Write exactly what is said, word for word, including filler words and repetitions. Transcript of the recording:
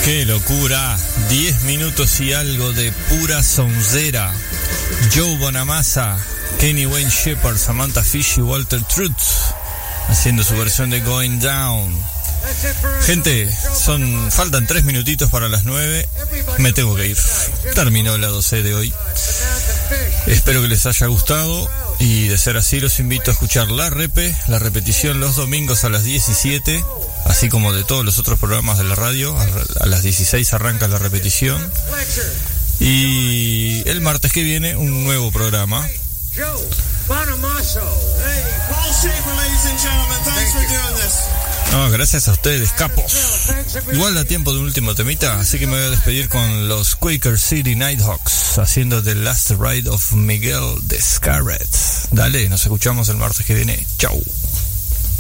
¡Qué locura! diez minutos y algo de pura sonzera. Joe Bonamassa, Kenny Wayne Shepherd, Samantha Fish y Walter Truth haciendo su versión de Going Down. Gente, son faltan tres minutitos para las nueve. Me tengo que ir. Terminó el lado C de hoy. Espero que les haya gustado. Y de ser así, los invito a escuchar la repe, la repetición los domingos a las diecisiete, así como de todos los otros programas de la radio. A las dieciséis arranca la repetición. Y el martes que viene, un nuevo programa. No, gracias a ustedes, capos. Igual da tiempo de un último temita, así que me voy a despedir con los Quaker City Nighthawks haciendo The Last Ride of Miguel Descartes. Dale, nos escuchamos el martes que viene. Chau.